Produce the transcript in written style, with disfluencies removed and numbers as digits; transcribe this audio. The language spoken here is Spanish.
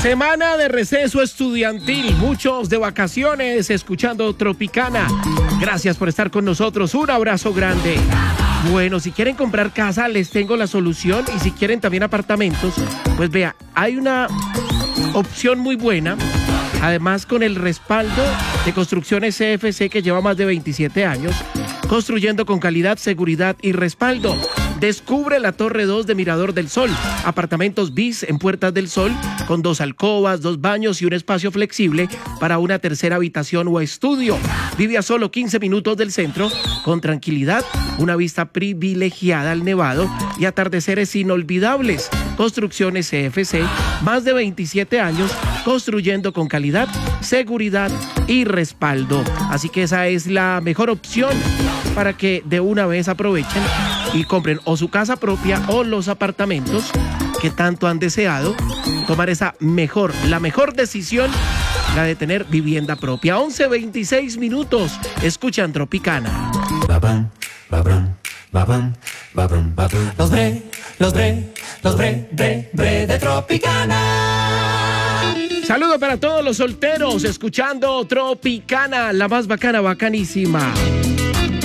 Semana de receso estudiantil, muchos de vacaciones escuchando Tropicana. Gracias por estar con nosotros, un abrazo grande. Bueno, si quieren comprar casa, les tengo la solución, y si quieren también apartamentos, pues vea, hay una opción muy buena, además con el respaldo de Construcciones CFC, que lleva más de 27 años, construyendo con calidad, seguridad y respaldo. Descubre la Torre 2 de Mirador del Sol, apartamentos bis en Puertas del Sol, con 2 alcobas, 2 baños y un espacio flexible para una tercera habitación o estudio. Vive a solo 15 minutos del centro, con tranquilidad, una vista privilegiada al Nevado y atardeceres inolvidables. Construcciones CFC, más de 27 años, construyendo con calidad, seguridad y respaldo. Así que esa es la mejor opción para que de una vez aprovechen y compren o su casa propia o los apartamentos que tanto han deseado. Tomar la mejor decisión, la de tener vivienda propia. 11:26 minutos. Escuchan Tropicana. Los bre de Tropicana. Saludo para todos los solteros escuchando Tropicana, la más bacana, bacanísima.